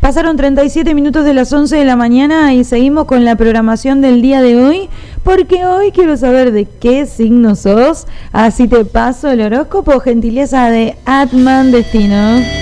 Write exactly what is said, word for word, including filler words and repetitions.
Pasaron treinta y siete minutos de las once de la mañana y seguimos con la programación del día de hoy, porque hoy quiero saber de qué signo sos, así te paso el horóscopo, gentileza de Atman Destino.